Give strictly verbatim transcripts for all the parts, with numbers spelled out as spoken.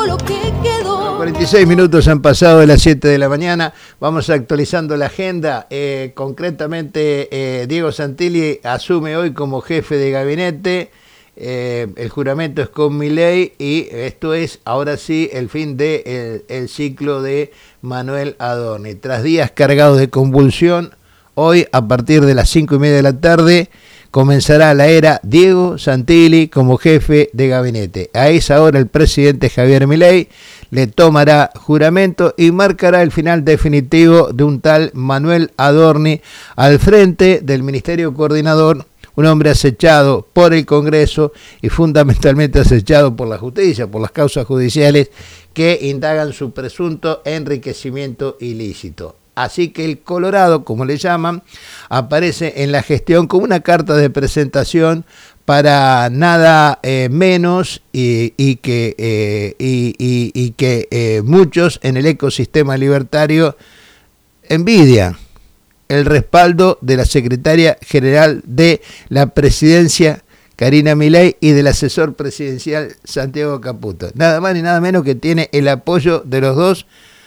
cuarenta y seis minutos han pasado de las siete de la mañana. Vamos actualizando la agenda. Eh, concretamente, eh, Diego Santilli asume hoy como jefe de gabinete. Eh, el juramento es con Milei y esto es ahora sí el fin del de el ciclo de Manuel Adorni. Tras días cargados de convulsión, hoy a partir de las cinco y media de la tarde comenzará la era Diego Santilli como jefe de gabinete. A esa hora el presidente Javier Milei le tomará juramento y marcará el final definitivo de un tal Manuel Adorni al frente del Ministerio Coordinador, un hombre acechado por el Congreso y fundamentalmente acechado por la justicia, por las causas judiciales que indagan su presunto enriquecimiento ilícito. Así que el Colorado, como le llaman, aparece en la gestión como una carta de presentación para nada eh, menos y, y que, eh, y, y, y que eh, muchos en el ecosistema libertario envidian el respaldo de la secretaria general de la presidencia, Karina Milei, y del asesor presidencial, Santiago Caputo. Nada más ni nada menos que tiene el apoyo de los dos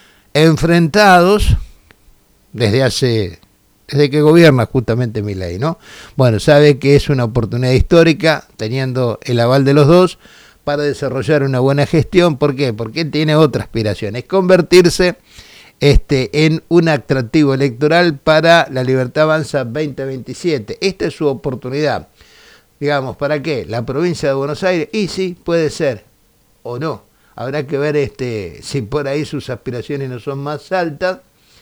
enfrentados desde hace, desde que gobierna justamente Milei, ¿no? Bueno, sabe que es una oportunidad histórica, teniendo el aval de los dos, para desarrollar una buena gestión. ¿Por qué? Porque tiene otra aspiración, es convertirse este, en un atractivo electoral para la Libertad Avanza veinte veintisiete. Esta es su oportunidad. Digamos, ¿para qué? La provincia de Buenos Aires, y sí, puede ser, o no. Habrá que ver este, si por ahí sus aspiraciones no son más altas,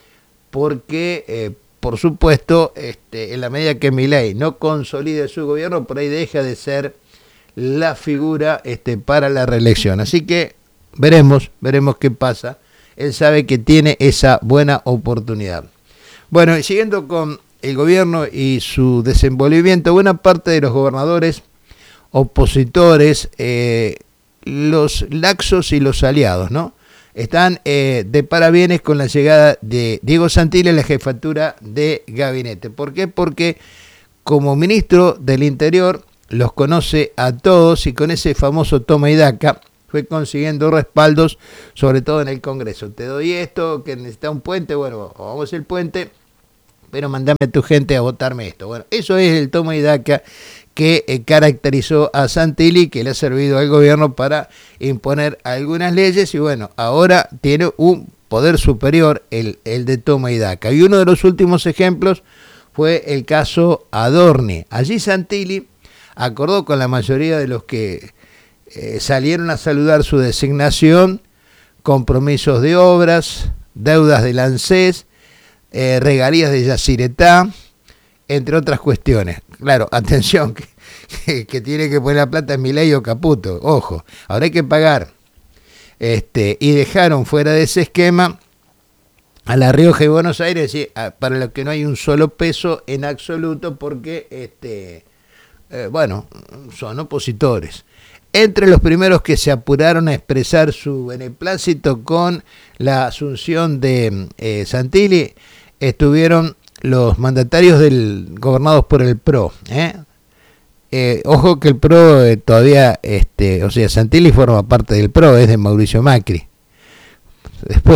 porque, eh, por supuesto, este, en la medida que Milei no consolide su gobierno, por ahí deja de ser la figura este, para la reelección. Así que veremos, veremos qué pasa. Él sabe que tiene esa buena oportunidad. Bueno, y siguiendo con el gobierno y su desenvolvimiento, buena parte de los gobernadores opositores, eh, los laxos y los aliados, ¿no?, están eh, de parabienes con la llegada de Diego Santilli a la jefatura de gabinete. ¿Por qué? Porque como ministro del Interior los conoce a todos y con ese famoso toma y daca fue consiguiendo respaldos, sobre todo en el Congreso. Te doy esto, que necesita un puente, bueno, vamos el puente, pero mandame a tu gente a votarme esto. Bueno, eso es el toma y daca que eh, caracterizó a Santilli, que le ha servido al gobierno para imponer algunas leyes y bueno, ahora tiene un poder superior, el, el de toma y daca. Y uno de los últimos ejemplos fue el caso Adorni. Allí Santilli acordó con la mayoría de los que eh, salieron a saludar su designación compromisos de obras, deudas del ANSES, eh, regalías de Yacyretá, entre otras cuestiones. Claro, atención, que, que, que tiene que poner la plata en Milei o Caputo, ojo, ahora hay que pagar. Este, y dejaron fuera de ese esquema a La Rioja y Buenos Aires, ¿sí?, para los que no hay un solo peso en absoluto, porque, este, eh, bueno, son opositores. Entre los primeros que se apuraron a expresar su beneplácito con la asunción de eh, Santilli estuvieron los mandatarios del gobernados por el P R O, ¿eh? Eh, ojo que el P R O eh, todavía, este, o sea, Santilli forma parte del P R O, es de Mauricio Macri. Después,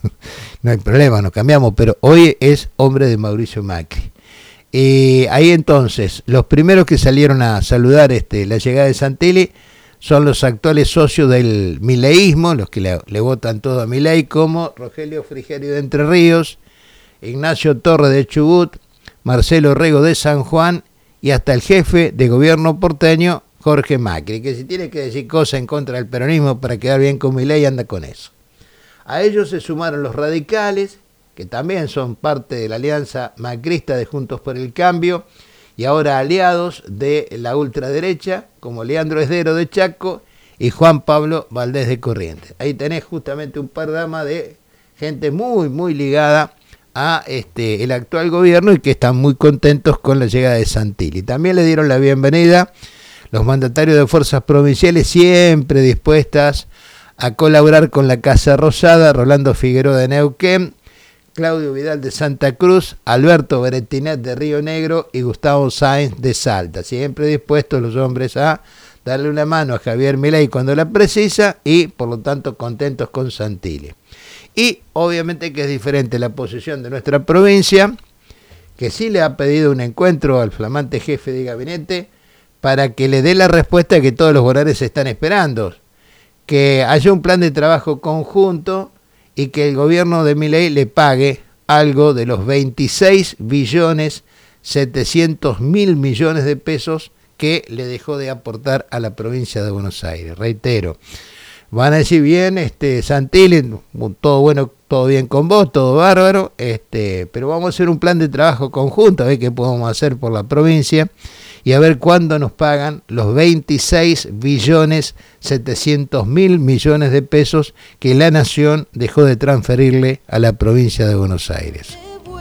no hay problema, nos cambiamos, pero hoy es hombre de Mauricio Macri. Y ahí entonces, los primeros que salieron a saludar este, la llegada de Santilli son los actuales socios del mileísmo, los que le, le votan todo a Milei, como Rogelio Frigerio de Entre Ríos, Ignacio Torres de Chubut, Marcelo Rego de San Juan y hasta el jefe de gobierno porteño, Jorge Macri, que si tiene que decir cosas en contra del peronismo para quedar bien con Milei, anda con eso. A ellos se sumaron los radicales, que también son parte de la alianza macrista de Juntos por el Cambio, y ahora aliados de la ultraderecha, como Leandro Esdero de Chaco y Juan Pablo Valdés de Corrientes. Ahí tenés justamente un panorama de gente muy, muy ligada a este, el actual gobierno y que están muy contentos con la llegada de Santilli. También le dieron la bienvenida los mandatarios de fuerzas provinciales, siempre dispuestas a colaborar con la Casa Rosada, Rolando Figueroa de Neuquén, Claudio Vidal de Santa Cruz, Alberto Beretinet de Río Negro y Gustavo Sáenz de Salta. Siempre dispuestos los hombres a darle una mano a Javier Milei cuando la precisa y por lo tanto contentos con Santilli. Y obviamente que es diferente la posición de nuestra provincia, que sí le ha pedido un encuentro al flamante jefe de gabinete para que le dé la respuesta que todos los bonaerenses están esperando, que haya un plan de trabajo conjunto y que el gobierno de Milei le pague algo de los veintiséis billones setecientos mil millones de pesos que le dejó de aportar a la provincia de Buenos Aires. Reitero, van a decir bien, este, Santilli, todo bueno, todo bien con vos, todo bárbaro, este, pero vamos a hacer un plan de trabajo conjunto, a ver qué podemos hacer por la provincia y a ver cuándo nos pagan los veintiséis billones setecientos mil millones de pesos que la nación dejó de transferirle a la provincia de Buenos Aires.